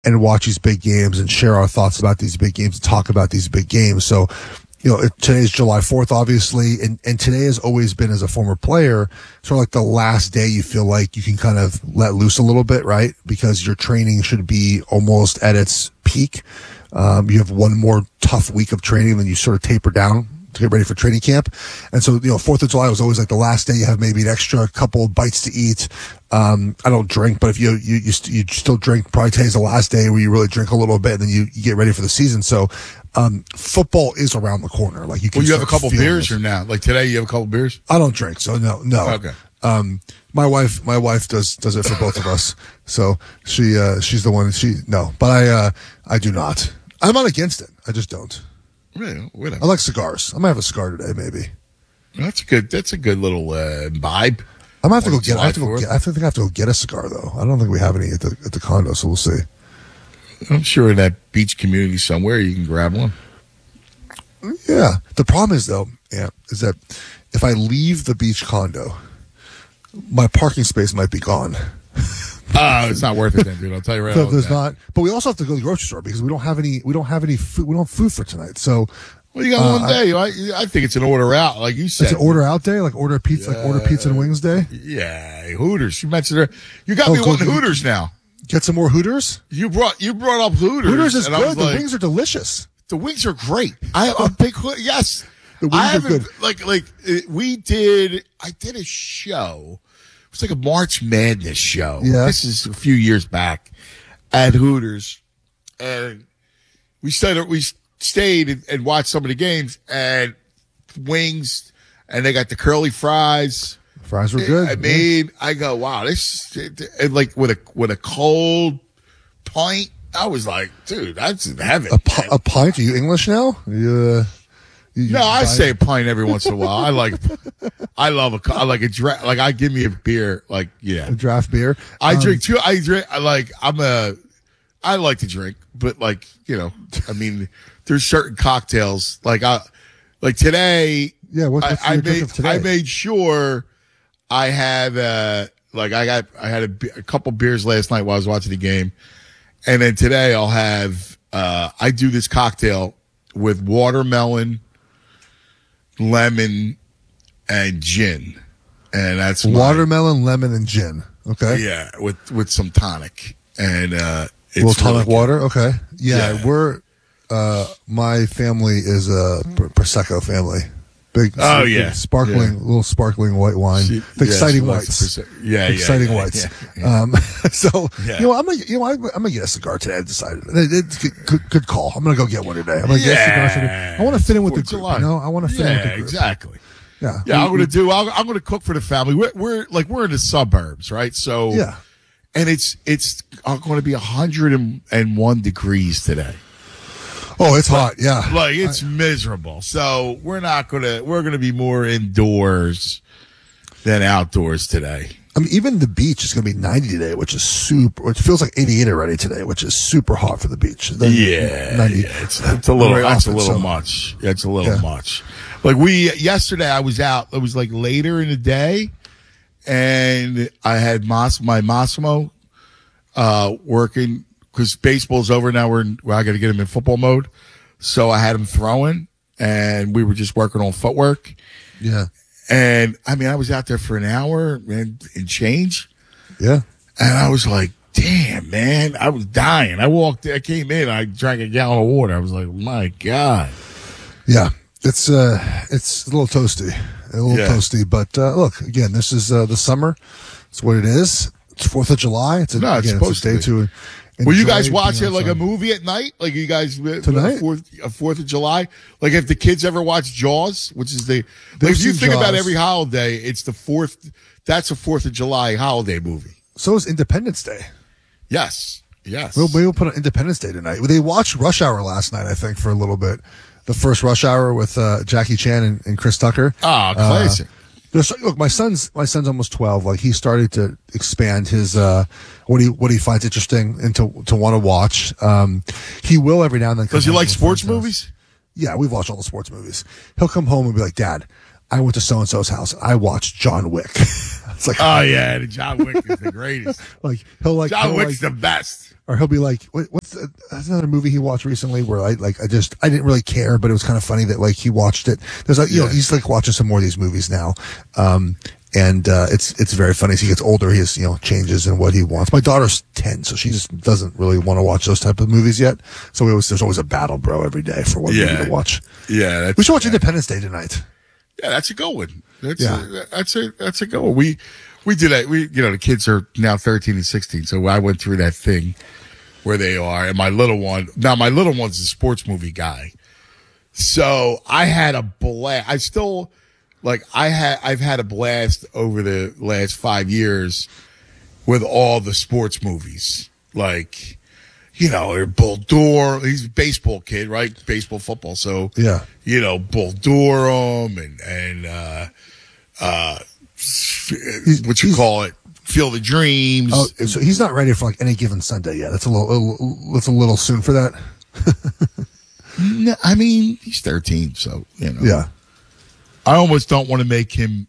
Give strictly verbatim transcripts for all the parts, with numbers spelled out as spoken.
and watch these big games and share our thoughts about these big games and talk about these big games. So, you know, today's July fourth, obviously, and, and today has always been, as a former player, sort of like the last day you feel like you can kind of let loose a little bit, right? Because your training should be almost at its peak. Um, you have one more tough week of training, then you sort of taper down to get ready for training camp. And so, you know, fourth of July was always like the last day you have maybe an extra couple of bites to eat. Um, I don't drink, but if you, you, you, st- you still drink, probably today's the last day where you really drink a little bit and then you, you get ready for the season. So, um, football is around the corner. Like you can Well, you have a couple beers it. or now? Like today you have a couple beers? I don't drink, so no, no. Okay. Um, my wife, my wife does, does it for both of us. So she, uh, she's the one, she, no, but I, uh, I do not. I'm not against it. I just don't. Yeah, whatever. I like cigars. I might have a cigar today, maybe. That's a good. That's a good little uh, vibe. I might have to go Well, get. I have to go get. I think I have to go get a cigar though. I don't think we have any at the at the condo, so we'll see. I'm sure in that beach community somewhere you can grab one. Yeah. The problem is though, yeah, is that if I leave the beach condo, my parking space might be gone. Oh, it's not worth it then, dude. I'll tell you right So now. there's not. But we also have to go to the grocery store because we don't have any. We don't have any food. We don't have food for tonight. So. Well, you got uh, one day. I, I think it's an order out, like you said. It's an order out day, like order pizza, Yeah. like order pizza and wings day. Yeah, Hooters. You mentioned her. You got Oh, me go- wanting Hooters now. Get some more Hooters. You brought you brought up Hooters. Hooters is and I good. was The like, wings are delicious. The wings are great. I have a big hood. Yes, The wings I are haven't- good. Like like uh, we did. I did a show. It was like a March Madness show. Yeah. This is a few years back at Hooters, and we stayed. We stayed and, and watched some of the games and wings, and they got the curly fries. Fries were good. I mean, I go, wow, this and like with a with a cold pint. I was like, dude, that's in heaven. a, pi- a pint. Are you English now? You, uh, you, you No, I buy- say a pint every once in a while. I like, I love a, co- I like a dra- like I give me a beer, like yeah. a draft beer. I Um, drink too. I drink. I like. I'm a. I like to drink, but like you know, I mean, there's certain cocktails like I, like today. Yeah, what- what's I, I your drink made. of today? I made sure I had uh like I got I had a, be- a couple beers last night while I was watching the game, and then today I'll have. uh I do this cocktail with watermelon, lemon, and gin, and that's my- watermelon, lemon, and gin. Okay. yeah, with with some tonic and uh A little it's really tonic good. water. Okay. Yeah, Yeah. we're. Uh, my family is a pr- prosecco family. Big. Oh, big yeah. Sparkling, Yeah. little sparkling white wine. She- the yeah, exciting she loves whites. the Prosecco. Yeah, yeah, exciting yeah, whites. yeah, yeah. Um, so Yeah. you know, I'm gonna, you know, I'm, I'm gonna get a cigar today. I decided it, it's good, good, good call. I'm gonna go get one today. I'm gonna get a cigar today. I want to fit in with the Fourth of group. July. You know, I want to fit yeah, in with the group. exactly. Yeah. Yeah, We- I'm gonna do. I'll, I'm gonna cook for the family. We're, we're like we're in the suburbs, right? So Yeah. and it's it's going to be one hundred one degrees today. Oh, it's hot. Yeah. Like it's miserable. So we're not gonna we're gonna be more indoors than outdoors today. I mean, even the beach is going to be ninety today, which is super. It feels like eighty-eight already today, which is super hot for the beach. Then Yeah, ninety. yeah, it's, it's a little. Very That's a often, little so- much. It's a little Yeah. much. Like we yesterday, I was out. It was like later in the day, and I had Mas, my Massimo uh, working because baseball's over now. We're in, well, I got to get him in football mode, so I had him throwing, and we were just working on footwork. Yeah. And I mean, I was out there for an hour and, and change. Yeah. And I was like, damn, man, I was dying. I walked, I came in, I drank a gallon of water. I was like, my God. Yeah. It's uh, it's a little toasty, a little Yeah. toasty. But uh, look, again, this is uh, the summer. It's what it is. It's Fourth of July. It's a, No, it's again, supposed it's a day to to. Will you enjoy guys watch being it like a outside. movie at night? Like you guys Tonight? a Fourth, a Fourth of July? Like if the kids ever watch Jaws, which is the like They've if you seen think about Jaws. every holiday, it's the fourth. That's a Fourth of July holiday movie. So is Independence Day. Yes, yes. We'll, maybe we'll put on Independence Day tonight. They watched Rush Hour last night, I think, for a little bit. The first Rush Hour with uh, Jackie Chan and, and Chris Tucker. Ah, classic. Uh, there's- look, my son's my son's almost twelve. Like he started to expand his uh, what he what he finds interesting and to to want to watch. Um, he will every now and then. come Does he home like with sports friends' house. movies? Yeah, we've watched all the sports movies. He'll come home and be like, "Dad, I went to so and so's house. I watched John Wick." It's like, Oh yeah, the John Wick is the greatest. like he'll like John he'll, Wick's like, the best. Or he'll be like, what, what's the, that's another movie he watched recently where I like I just I didn't really care, but it was kind of funny that like he watched it. There's like you yeah. know he's like watching some more of these movies now, um, and uh, it's it's very funny. As he gets older, he has you know changes in what he wants. My daughter's ten, so she just doesn't really want to watch those type of movies yet. So we always, there's always a battle, bro, every day for what yeah. movie to watch. Yeah, that's, we should watch yeah. Independence Day tonight. Yeah, that's a good one. That's yeah. a, that's a that's a good one. We we did that. We you know the kids are now thirteen and sixteen, so I went through that thing where they are, and my little one now my little one's a sports movie guy, so I had a blast. I still like I had I've had a blast over the last five years with all the sports movies, like. You know, Bull Durham, he's a baseball kid, right? Baseball, football. So, yeah. you know, Bull Durham and, and, uh, uh, what you call it? Field of Dreams. Oh, so he's not ready for like Any Given Sunday yet. That's a little, that's a little soon for that. No, I mean, he's thirteen, so, you know. Yeah. I almost don't want to make him,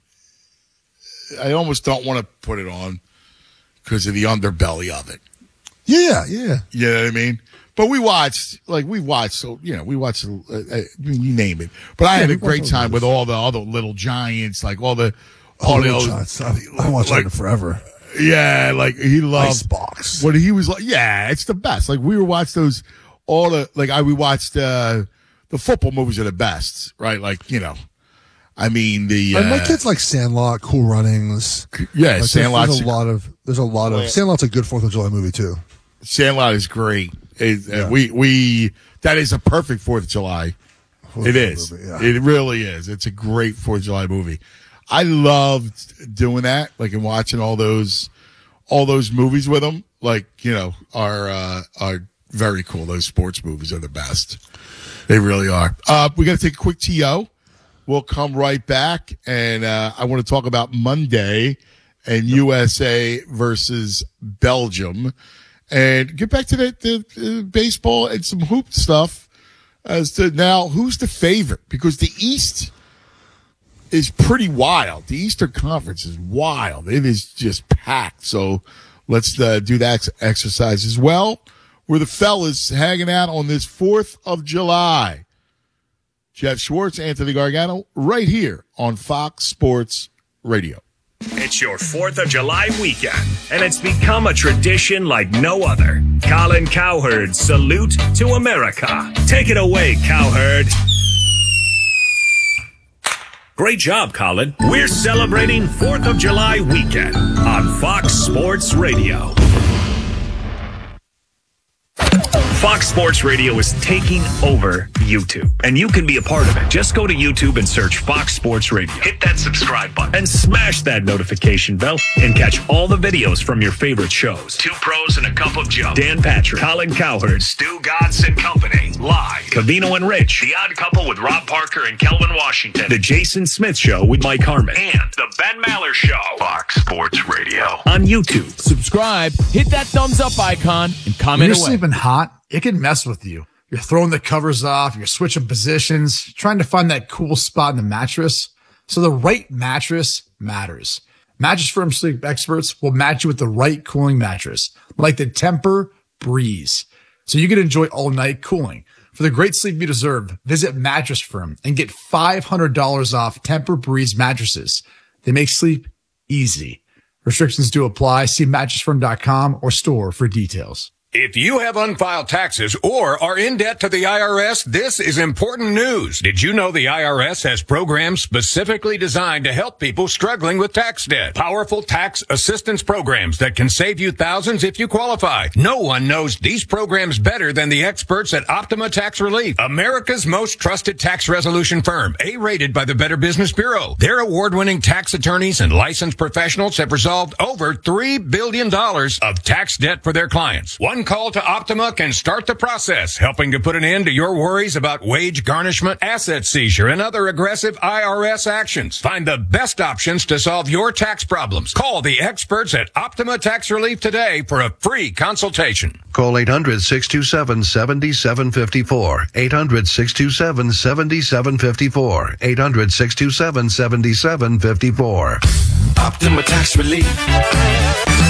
I almost don't want to put it on because of the underbelly of it. Yeah, yeah. You know what I mean? But we watched, like, we watched, so, you know, we watched, uh, I mean, you name it. But I yeah, had a great time with all the other little giants, like all the, all the giants. I, I watched like, it forever. Yeah, like, he loved. Icebox. When he was like, yeah, it's the best. Like, we were watching those, all the, like, I, we watched, uh, the football movies are the best, right? Like, you know, I mean, the. Uh, my kids like Sandlot, Cool Runnings. Yeah, like, Sandlot's. There's, there's a lot of, there's a lot of, Sandlot's a good fourth of July movie, too. Sandlot is great. It, yeah. uh, we we that is a perfect Fourth of July. Fourth it is. Movie, yeah. It really is. It's a great Fourth of July movie. I loved doing that, like and watching all those all those movies with them. Like you know, are uh, are very cool. Those sports movies are the best. They really are. Uh, we got to take a quick T O. We'll come right back, and uh, I want to talk about Monday and U S A versus Belgium. And get back to the, the uh, baseball and some hoop stuff as to now who's the favorite, because the East is pretty wild. The Eastern Conference is wild. It is just packed. So let's uh, do that exercise as well. We're the fellas hanging out on this fourth of July. Jeff Schwartz, Anthony Gargano, right here on Fox Sports Radio. It's your fourth of July weekend, and it's become a tradition like no other. Colin Cowherd's Salute to America. Take it away, Cowherd. Great job, Colin. We're celebrating fourth of July weekend on Fox Sports Radio. Fox Sports Radio is taking over YouTube, and you can be a part of it. Just go to YouTube and search Fox Sports Radio. Hit that subscribe button and smash that notification bell and catch all the videos from your favorite shows. Two Pros and a Cup of Joe. Dan Patrick, Colin Cowherd, Stu Godson Company, live. Cavino and Rich, The Odd Couple with Rob Parker and Kelvin Washington. The Jason Smith Show with Mike Harmon. And The Ben Maller Show. Fox Sports Radio. On YouTube. Subscribe, hit that thumbs up icon, and comment when you're away. Sleeping hot, it can mess with you. You're throwing the covers off, you're switching positions, trying to find that cool spot in the mattress. So the right mattress matters. Mattress Firm sleep experts will match you with the right cooling mattress, like the Tempur-Breeze, so you can enjoy all night cooling. For the great sleep you deserve, visit Mattress Firm and get five hundred dollars off Tempur-Breeze mattresses. They make sleep easy. Restrictions do apply. See mattress firm dot com or store for details. If you have unfiled taxes or are in debt to the I R S, this is important news. Did you know the I R S has programs specifically designed to help people struggling with tax debt? Powerful tax assistance programs that can save you thousands if you qualify. No one knows these programs better than the experts at Optima Tax Relief, America's most trusted tax resolution firm, A-rated by the Better Business Bureau. Their award-winning tax attorneys and licensed professionals have resolved over three billion dollars of tax debt for their clients. One call to Optima can start the process, helping to put an end to your worries about wage garnishment, asset seizure, and other aggressive I R S actions. Find the best options to solve your tax problems. Call the experts at Optima Tax Relief today for a free consultation. Call eight hundred, six two seven, seven seven five four. eight hundred, six two seven, seven seven five four. eight hundred, six two seven, seven seven five four. Optima Tax Relief.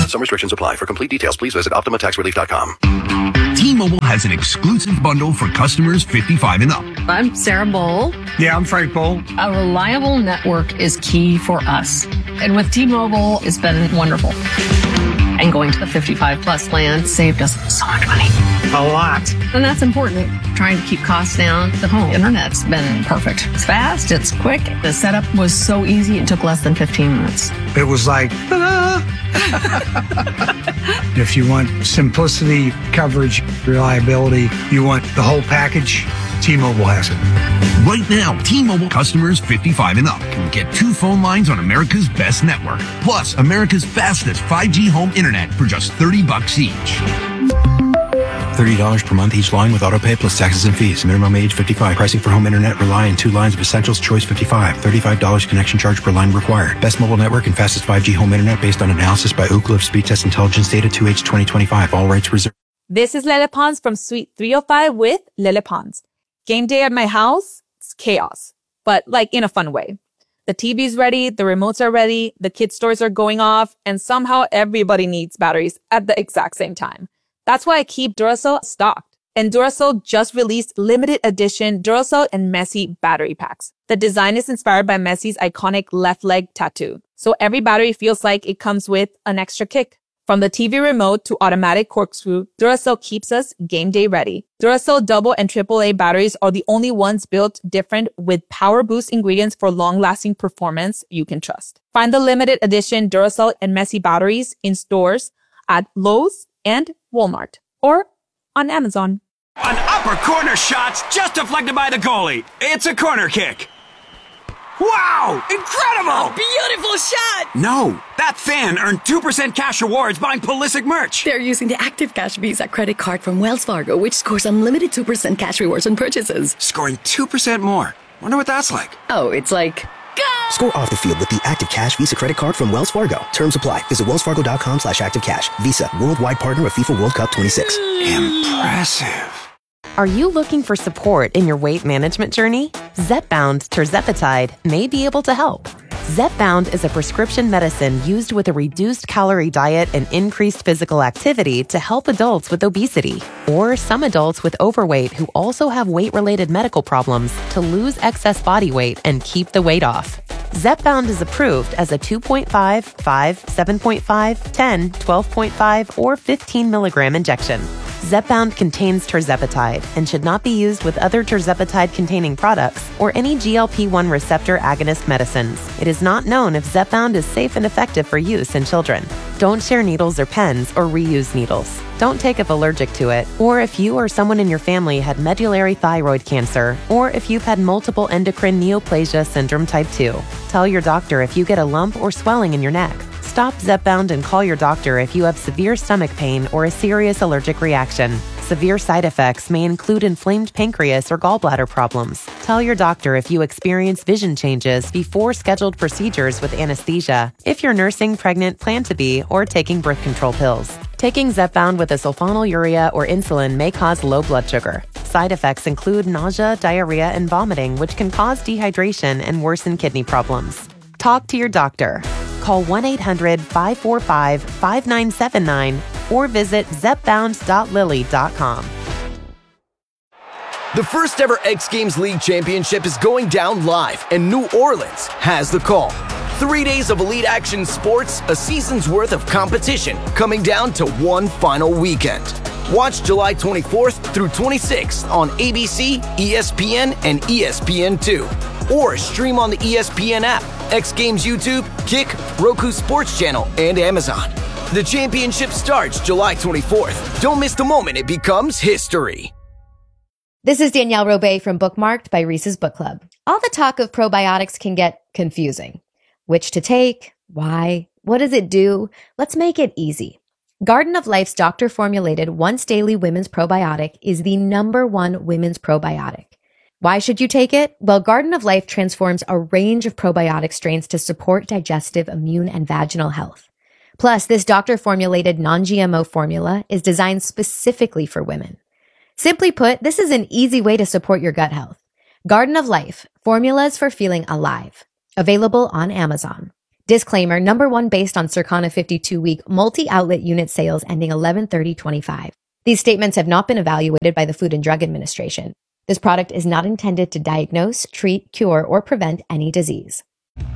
Some restrictions apply. For complete details, please visit Optima Tax Relief dot com. T-Mobile has an exclusive bundle for customers fifty-five and up. I'm Sarah Bowl. Yeah, I'm Frank Bowl. A reliable network is key for us. And with T-Mobile, it's been wonderful. And going to the fifty-five plus plan saved us so much money. A lot. And that's important. Trying to keep costs down. The home internet's been perfect. It's fast. It's quick. The setup was so easy. It took less than fifteen minutes. It was like, ta-da! If you want simplicity, coverage, reliability, you want the whole package, T-Mobile has it. Right now, T-Mobile customers fifty-five and up can get two phone lines on America's best network, plus America's fastest five G home internet for just thirty bucks each. thirty dollars per month each line with autopay plus taxes and fees. Minimum age fifty-five. Pricing for home internet rely on two lines of Essentials Choice fifty-five. thirty-five dollars connection charge per line required. Best mobile network and fastest five G home internet based on analysis by Ookla of Speed Test Intelligence Data two H twenty twenty-five. All rights reserved. This is Lele Pons from Suite three oh five with Lele Pons. Game day at my house, it's chaos, but like in a fun way. The T V's ready, the remotes are ready, the kids' toys are going off, and somehow everybody needs batteries at the exact same time. That's why I keep Duracell stocked. And Duracell just released limited edition Duracell and Messi battery packs. The design is inspired by Messi's iconic left leg tattoo. So every battery feels like it comes with an extra kick. From the T V remote to automatic corkscrew, Duracell keeps us game day ready. Duracell double and triple A batteries are the only ones built different with power boost ingredients for long-lasting performance you can trust. Find the limited edition Duracell and Messi batteries in stores at Lowe's and Walmart or on Amazon. An upper corner shot's just deflected by the goalie. It's a corner kick. Wow! Incredible! Beautiful shot! No, that fan earned two percent cash rewards buying Pulisic merch. They're using the Active Cash Visa credit card from Wells Fargo, which scores unlimited two percent cash rewards on purchases. Scoring two percent more. Wonder what that's like. Oh, it's like... Go! Score off the field with the Active Cash Visa credit card from Wells Fargo. Terms apply. Visit wellsfargo.com slash active cash. Visa, worldwide partner of FIFA World Cup twenty-six. Impressive. Are you looking for support in your weight management journey? Zepbound tirzepatide may be able to help. Zepbound is a prescription medicine used with a reduced calorie diet and increased physical activity to help adults with obesity or some adults with overweight who also have weight-related medical problems to lose excess body weight and keep the weight off. Zepbound is approved as a two point five, five, seven point five, ten, twelve point five, or fifteen milligram injection. Zepbound contains tirzepatide and should not be used with other tirzepatide-containing products or any G L P one receptor agonist medicines. It is not known if Zepbound is safe and effective for use in children. Don't share needles or pens or reuse needles. Don't take if allergic to it, or if you or someone in your family had medullary thyroid cancer, or if you've had multiple endocrine neoplasia syndrome type two. Tell your doctor if you get a lump or swelling in your neck. Stop Zepbound and call your doctor if you have severe stomach pain or a serious allergic reaction. Severe side effects may include inflamed pancreas or gallbladder problems. Tell your doctor if you experience vision changes before scheduled procedures with anesthesia, if you're nursing, pregnant, plan to be, or taking birth control pills. Taking Zepbound with a sulfonylurea or insulin may cause low blood sugar. Side effects include nausea, diarrhea, and vomiting, which can cause dehydration and worsen kidney problems. Talk to your doctor. Call one eight hundred, five four five, five nine seven nine or visit zepbound dot lilly dot com. The first ever X Games League Championship is going down live, and New Orleans has the call. Three days of elite action sports, a season's worth of competition, coming down to one final weekend. Watch July twenty-fourth through twenty-sixth on A B C, E S P N, and E S P N two. Or stream on the E S P N app, X Games YouTube, Kick, Roku Sports Channel, and Amazon. The championship starts July twenty-fourth. Don't miss the moment it becomes history. This is Danielle Robay from Bookmarked by Reese's Book Club. All the talk of probiotics can get confusing. Which to take? Why? What does it do? Let's make it easy. Garden of Life's doctor-formulated once-daily women's probiotic is the number one women's probiotic. Why should you take it? Well, Garden of Life transforms a range of probiotic strains to support digestive, immune, and vaginal health. Plus, this doctor-formulated non-G M O formula is designed specifically for women. Simply put, this is an easy way to support your gut health. Garden of Life, formulas for feeling alive. Available on Amazon. Disclaimer, number one based on Circana fifty-two week multi-outlet unit sales ending eleven thirty twenty-five. These statements have not been evaluated by the Food and Drug Administration. This product is not intended to diagnose, treat, cure, or prevent any disease.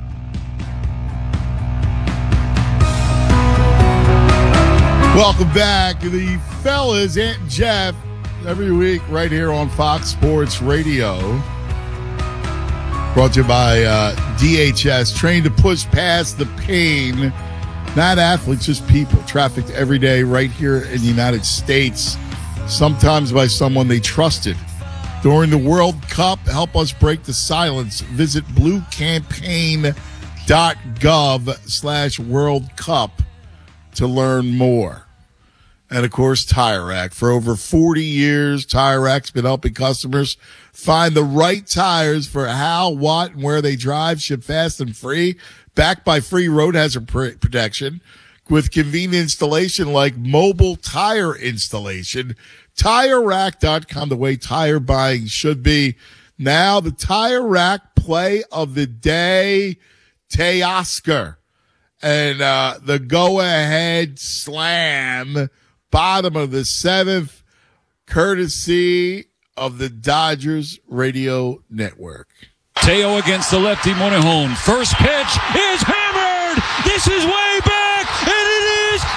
Welcome back to the fellas, Ant and Jeff, every week right here on Fox Sports Radio. Brought to you by uh, D H S, trained to push past the pain. Not athletes, just people. Trafficked every day right here in the United States, sometimes by someone they trusted. During the World Cup, help us break the silence. Visit bluecampaign dot gov slash World Cup to learn more. And, of course, Tire Rack. For over forty years, Tire Rack's been helping customers find the right tires for how, what, and where they drive. Ship fast and free. Backed by free road hazard pr- protection with convenient installation like mobile tire installation. Tire Rack dot com, the way tire buying should be. Now, the Tire Rack play of the day, Teoscar. And uh, the go-ahead slam, bottom of the seventh, courtesy of the Dodgers Radio Network. Teo against the lefty Morejon. First pitch is hammered. This is way back, and it is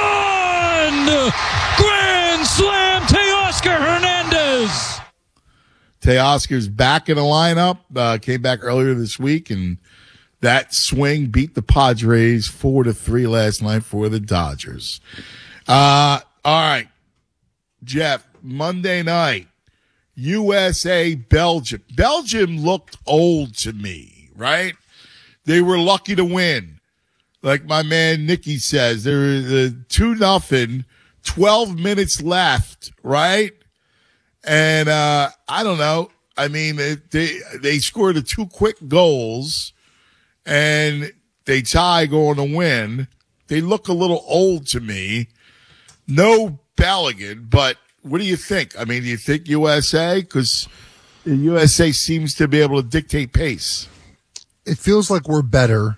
gone. Grand slam, Teoscar Hernandez. Teoscar's back in the lineup. Uh, came back earlier this week, and that swing beat the Padres four to three last night for the Dodgers. Uh, all right, Jeff. Monday night. U S A, Belgium. Belgium looked old to me, right? They were lucky to win. Like my man Nicky says, there was uh, two nothing, twelve minutes left, right? And, uh, I don't know. I mean, they, they scored the two quick goals and they tie going to win. They look a little old to me. No Balogun, but what do you think? I mean, do you think U S A? Because U S A seems to be able to dictate pace. It feels like we're better.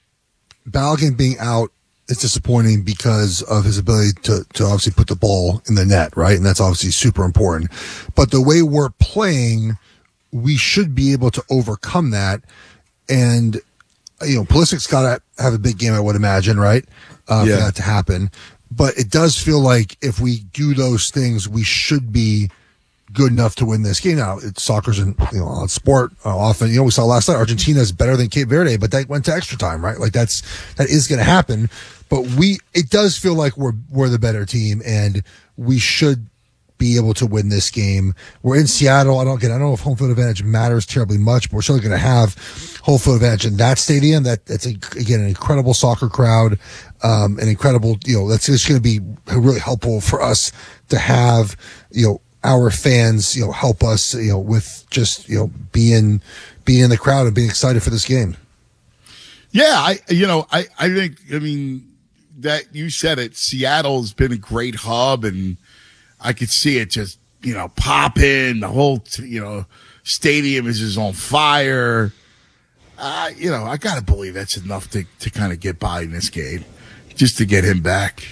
Balogun being out is disappointing because of his ability to, to obviously put the ball in the net, right? And that's obviously super important. But the way we're playing, we should be able to overcome that. And, you know, Pulisic's got to have a big game, I would imagine, right? Uh, Yeah. For that to happen. But it does feel like if we do those things, we should be good enough to win this game. Now, it's soccer's an, you know, on sport uh, often. You know, we saw last night Argentina is better than Cape Verde, but that went to extra time, right? Like that's that is going to happen. But we, it does feel like we're we're the better team, and we should be able to win this game. We're in Seattle. I don't get. I don't know if home field advantage matters terribly much, but we're certainly going to have home field advantage in that stadium. That that's a, again an incredible soccer crowd, um, an incredible. You know, that's just going to be really helpful for us to have. You know, our fans. You know, help us. You know, with just you know being being in the crowd and being excited for this game. Yeah, I you know I I think I mean that you said it. Seattle's been a great hub, and I could see it just, you know, popping. The whole, you know, stadium is just on fire. Uh, you know, I got to believe that's enough to, to kind of get by in this game, just to get him back.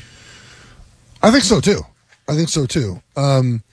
I think so, too. I think so, too. Um,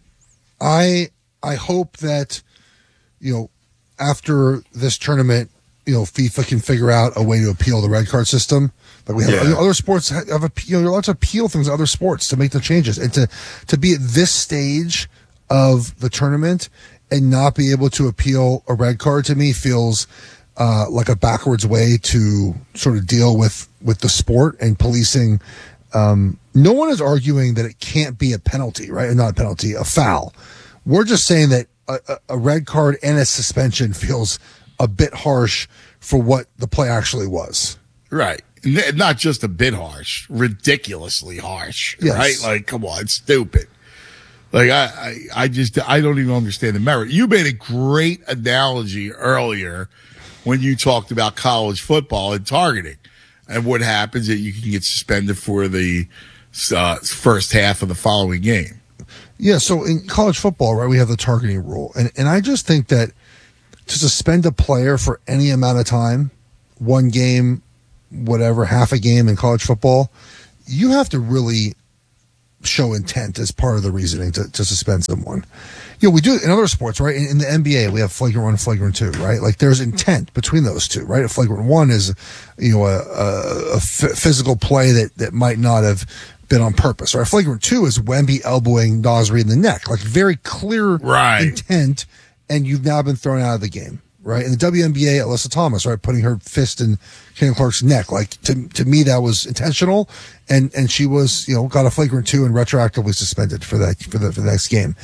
I I hope that, you know, after this tournament, you know, FIFA can figure out a way to appeal the red card system. Like we have Yeah. you know, other sports have, a, you know, you're allowed to appeal things in other sports to make the changes, and to to be at this stage of the tournament and not be able to appeal a red card to me feels uh, like a backwards way to sort of deal with with the sport and policing. Um, no one is arguing that it can't be a penalty, right? Not a penalty, a foul. We're just saying that a, a, a red card and a suspension feels a bit harsh for what the play actually was. Right. N- Not just a bit harsh, ridiculously harsh. Yes. Right? Like, come on, stupid. Like, I, I, I just, I don't even understand the merit. You made a great analogy earlier when you talked about college football and targeting and what happens that you can get suspended for the uh, first half of the following game. Yeah, so in college football, right, we have the targeting rule. And and I just think that to suspend a player for any amount of time, one game, whatever, half a game in college football, you have to really show intent as part of the reasoning to, to suspend someone. You know, we do it in other sports, right? In, in the N B A, we have flagrant one, flagrant two, right? Like there's intent between those two, right? A flagrant one is, you know, a, a, a f- physical play that, that might not have been on purpose, right? A flagrant two is Wemby elbowing Nasri in the neck, like very clear right. intent, and you've now been thrown out of the game, right? In the W N B A, Alyssa Thomas, right, putting her fist in Caitlin Clark's neck, like to to me that was intentional, and and she was, you know, got a flagrant two and retroactively suspended for that for the for the next game.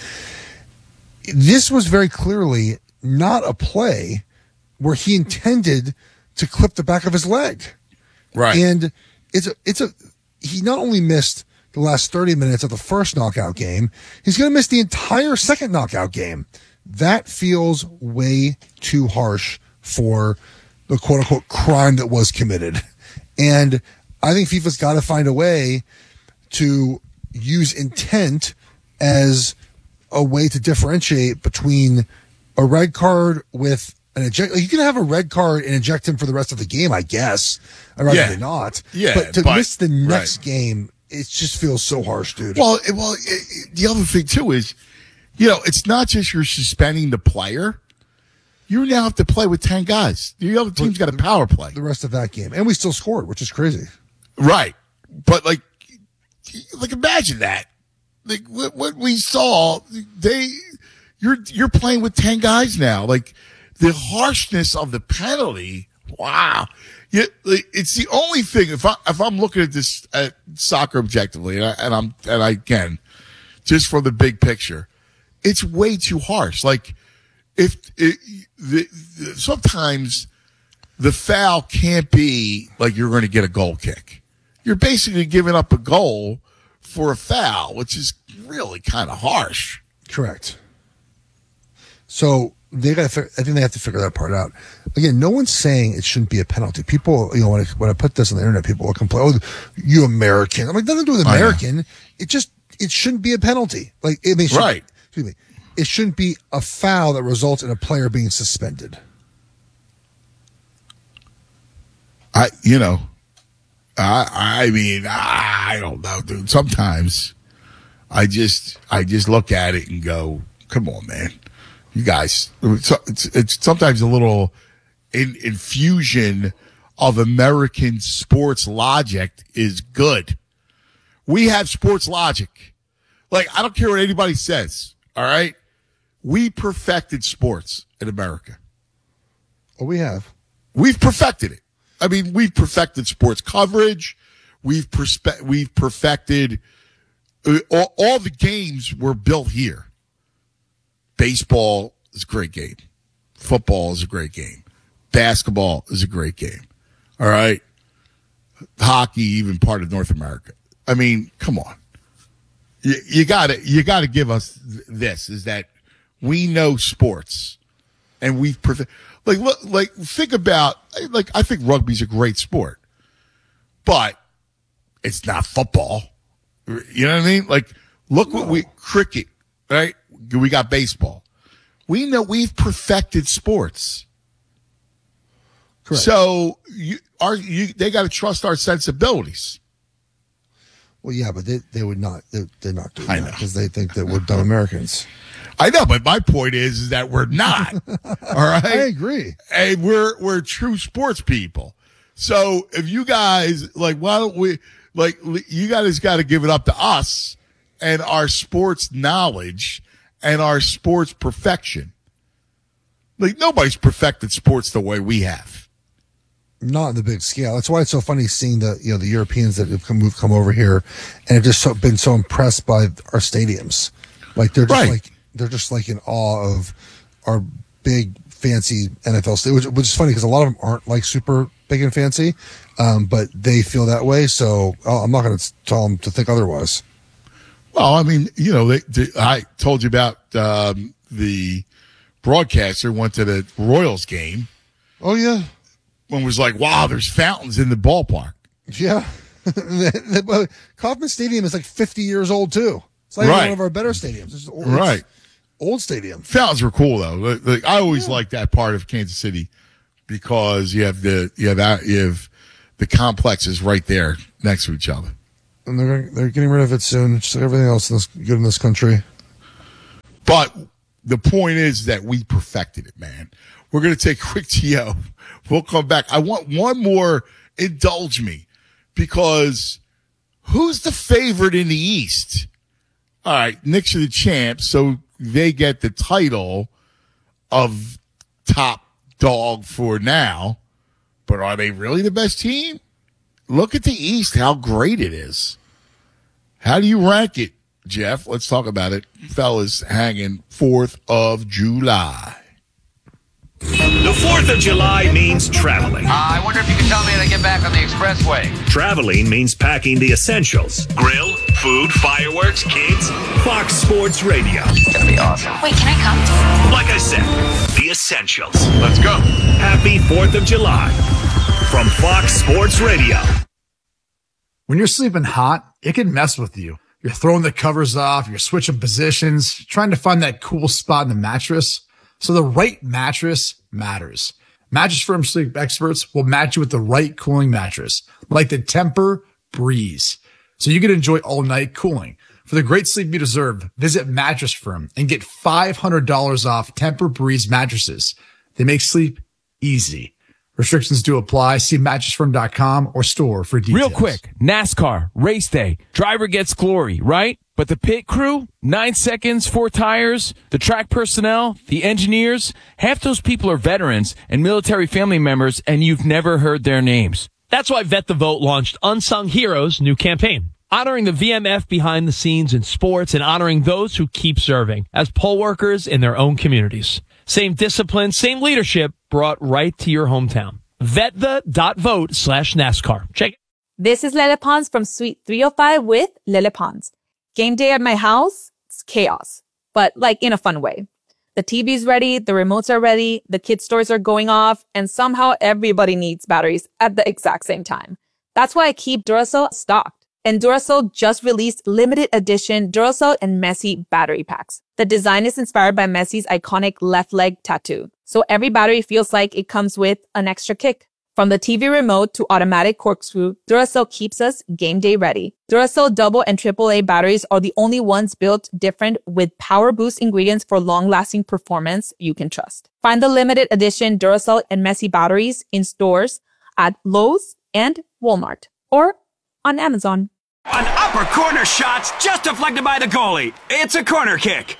This was very clearly not a play where he intended to clip the back of his leg, right? And it's a it's a he not only missed the last thirty minutes of the first knockout game, he's going to miss the entire second knockout game. That feels way too harsh for the quote unquote crime that was committed. And I think FIFA's got to find a way to use intent as a way to differentiate between a red card with an eject. Like you can have a red card and eject him for the rest of the game, I guess. I'd rather yeah. they not. Yeah, but to but, miss the next right. game, it just feels so harsh, dude. Well, it, well, it, it, the other thing too is, you know, it's not just you're suspending the player. You now have to play with ten guys. The other team's got a power play the rest of that game, and we still scored, which is crazy. Right, but like, like imagine that. Like what, what we saw, they you're you're playing with ten guys now. Like the harshness of the penalty. Wow, yeah, it's the only thing. If I if I'm looking at this at soccer objectively, and, I, and I'm and I can, just for the big picture, it's way too harsh. Like if it, the, the, sometimes the foul can't be like you're going to get a goal kick. You're basically giving up a goal for a foul, which is really kind of harsh. Correct. So they got. I think they have to figure that part out. Again, no one's saying it shouldn't be a penalty. People, you know, when I, when I put this on the internet, people will complain, "Oh, you American." I'm like, nothing to do with American. It just it shouldn't be a penalty. Like, I mean, right? Excuse me. It shouldn't be a foul that results in a player being suspended. I, you know, I, I mean, I don't know, dude. Sometimes I just, I just look at it and go, "Come on, man, you guys." It's, it's, it's sometimes a little in, infusion of American sports logic is good. We have sports logic. Like, I don't care what anybody says. All right. We perfected sports in America. Oh, we have. We've perfected it. I mean, we've perfected sports coverage. We've perspe- we've perfected uh, all, all the games were built here. Baseball is a great game. Football is a great game. Basketball is a great game. All right. Hockey, even part of North America. I mean, come on. You, you gotta, you gotta give us this, is that we know sports and we've perfect. Like, look, like, think about, like, I think rugby's a great sport, but it's not football. You know what I mean? Like, look what we, cricket, right? We got baseball. We know we've perfected sports. Correct. So you are, you, they got to trust our sensibilities. Well, yeah, but they, they would not, they, they're not doing I that know. because they think that we're dumb Americans. I know, but my point is, is that we're not. All right. I agree. And we're, we're true sports people. So if you guys, like, why don't we, like, you guys got to give it up to us and our sports knowledge and our sports perfection. Like, nobody's perfected sports the way we have. Not on the big scale. That's why it's so funny seeing the, you know, the Europeans that have come, move, come over here and have just so, been so impressed by our stadiums. Like, they're just Right. like, they're just like in awe of our big, fancy N F L stadiums, which, which is funny because a lot of them aren't like super big and fancy, um, but they feel that way. So oh, I'm not going to tell them to think otherwise. Well, I mean, you know, they, they, I told you about um, the broadcaster went to the Royals game. Oh, yeah. And was like, wow, there's fountains in the ballpark. Yeah. Kauffman Stadium is like fifty years old, too. It's like Right. one of our better stadiums. It's old, Right. it's old stadium. Fountains were cool though. Like, like, I always liked that part of Kansas City because you have the you have you have the complex is right there next to each other. And they're they're getting rid of it soon, just like everything else that's good in this country. But the point is that we perfected it, man. We're going to take a quick T O. We'll come back. I want one more. Indulge me, because who's the favorite in the East? All right, Knicks are the champs, so they get the title of top dog for now. But are they really the best team? Look at the East, how great it is. How do you rank it, Jeff? Let's talk about it. Fellas hanging fourth of July. The fourth of July means traveling. Uh, I wonder if you can tell me how to get back on the expressway. Traveling means packing the essentials. Grill, food, fireworks, kids. Fox Sports Radio. It's going to be awesome. Wait, can I come? Like I said, the essentials. Let's go. Happy fourth of July from Fox Sports Radio. When you're sleeping hot, it can mess with you. You're throwing the covers off, you're switching positions, trying to find that cool spot in the mattress. So the right mattress matters. Mattress Firm sleep experts will match you with the right cooling mattress, like the Temper Breeze, so you can enjoy all night cooling. For the great sleep you deserve, visit Mattress Firm and get five hundred dollars off Temper Breeze mattresses. They make sleep easy. Restrictions do apply. See mattress firm dot com or store for details. Real quick, NASCAR, race day. Driver gets glory, right? But the pit crew, nine seconds, four tires, the track personnel, the engineers, half those people are veterans and military family members, and you've never heard their names. That's why Vet the Vote launched Unsung Heroes' new campaign, honoring the V M F behind the scenes in sports and honoring those who keep serving as poll workers in their own communities. Same discipline, same leadership brought right to your hometown. Vetthe.vote slash NASCAR. Check it. This is Lele Pons from Suite three oh five with Lele Pons. Game day at my house, it's chaos, but like in a fun way. The T V's ready, the remotes are ready, the kids' toys are going off, and somehow everybody needs batteries at the exact same time. That's why I keep Duracell stocked. And Duracell just released limited edition Duracell and Messi battery packs. The design is inspired by Messi's iconic left leg tattoo, so every battery feels like it comes with an extra kick. From the T V remote to automatic corkscrew, Duracell keeps us game day ready. Duracell double and triple A batteries are the only ones built different with power boost ingredients for long-lasting performance you can trust. Find the limited edition Duracell and Messi batteries in stores at Lowe's and Walmart or on Amazon. An upper corner shot's just deflected by the goalie. It's a corner kick.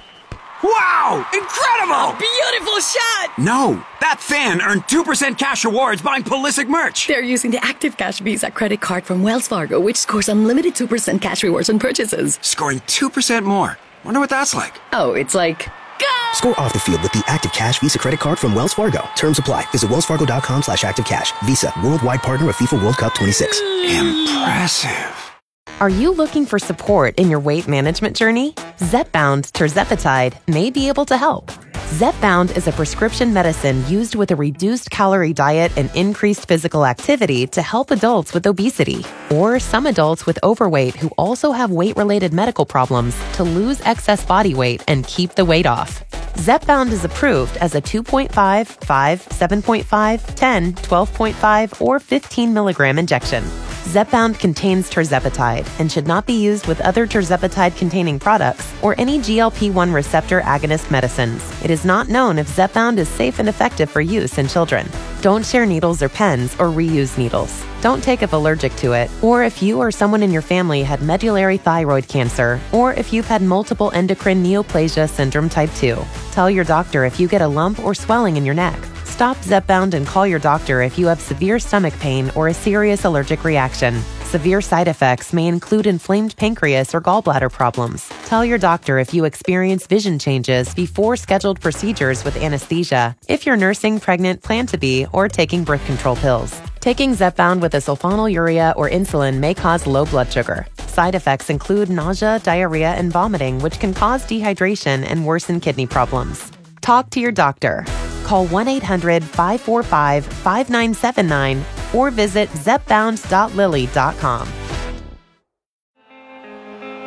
Wow! Incredible! A beautiful shot! No, that fan earned two percent cash rewards buying Pulisic merch. They're using the Active Cash Visa credit card from Wells Fargo, which scores unlimited two percent cash rewards on purchases. Scoring two percent more. Wonder what that's like. Oh, it's like... Score off the field with the Active Cash Visa credit card from Wells Fargo. Terms apply. Visit wellsfargo.com slash active cash. Visa, worldwide partner of FIFA World Cup twenty-six. Impressive. Are you looking for support in your weight management journey? Zepbound Tirzepatide may be able to help. Zepbound is a prescription medicine used with a reduced calorie diet and increased physical activity to help adults with obesity or some adults with overweight who also have weight-related medical problems to lose excess body weight and keep the weight off. Zepbound is approved as a two point five, five, seven point five, ten, twelve point five, or fifteen milligram injection. Zepbound contains tirzepatide and should not be used with other tirzepatide-containing products or any G L P one receptor agonist medicines. It is not known if Zepbound is safe and effective for use in children. Don't share needles or pens or reuse needles. Don't take if allergic to it, or if you or someone in your family had medullary thyroid cancer, or if you've had multiple endocrine neoplasia syndrome type two. Tell your doctor if you get a lump or swelling in your neck. Stop Zepbound and call your doctor if you have severe stomach pain or a serious allergic reaction. Severe side effects may include inflamed pancreas or gallbladder problems. Tell your doctor if you experience vision changes before scheduled procedures with anesthesia, if you're nursing, pregnant, plan to be, or taking birth control pills. Taking Zepbound with a sulfonylurea or insulin may cause low blood sugar. Side effects include nausea, diarrhea, and vomiting, which can cause dehydration and worsen kidney problems. Talk to your doctor. Call one eight hundred, five four five, five nine seven nine or visit zepbound dot lilly dot com.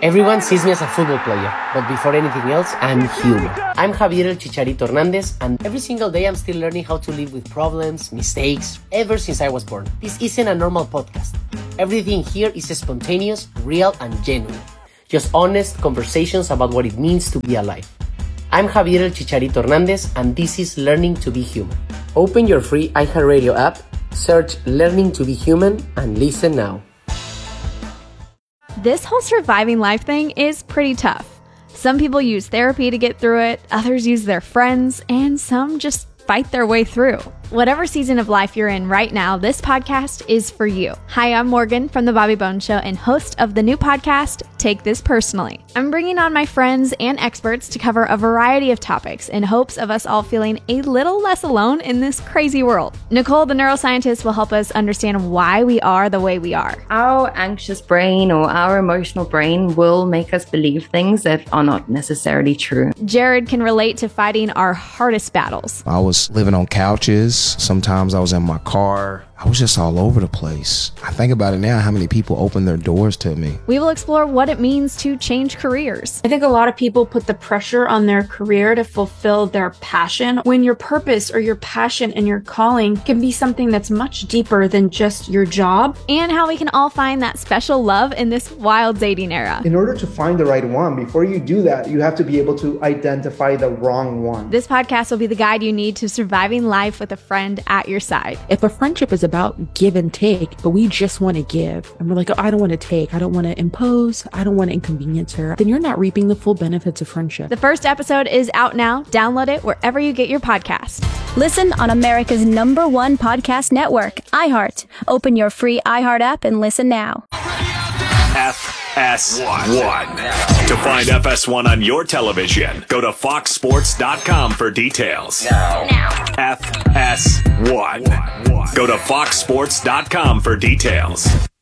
Everyone sees me as a football player, but before anything else, I'm human. I'm Javier El Chicharito Hernandez, and every single day I'm still learning how to live with problems, mistakes, ever since I was born. This isn't a normal podcast. Everything here is spontaneous, real, and genuine. Just honest conversations about what it means to be alive. I'm Javier El Chicharito Hernandez, and this is Learning to be Human. Open your free iHeartRadio app, search Learning to be Human, and listen now. This whole surviving life thing is pretty tough. Some people use therapy to get through it, others use their friends, and some just fight their way through. Whatever season of life you're in right now, this podcast is for you. Hi, I'm Morgan from The Bobby Bones Show and host of the new podcast, Take This Personally. I'm bringing on my friends and experts to cover a variety of topics in hopes of us all feeling a little less alone in this crazy world. Nicole, the neuroscientist, will help us understand why we are the way we are. Our anxious brain or our emotional brain will make us believe things that are not necessarily true. Jared can relate to fighting our hardest battles. I was living on couches. Sometimes I was in my car. I was just all over the place. I think about it now, how many people opened their doors to me. We will explore what it means to change careers. I think a lot of people put the pressure on their career to fulfill their passion, when your purpose or your passion and your calling can be something that's much deeper than just your job. And how we can all find that special love in this wild dating era. In order to find the right one, before you do that, you have to be able to identify the wrong one. This podcast will be the guide you need to surviving life with a friend at your side. If a friendship is about give and take, but we just want to give, and we're like, oh, I don't want to take, I don't want to impose, I don't want to inconvenience her, then you're not reaping the full benefits of friendship. The first episode is out now. Download it wherever you get your podcast. Listen on America's number one podcast network, iHeart. Open your free iHeart app and listen now. F S one. To find F S one on your television, go to fox sports dot com for details. Now. now. F S one. Go to fox sports dot com for details.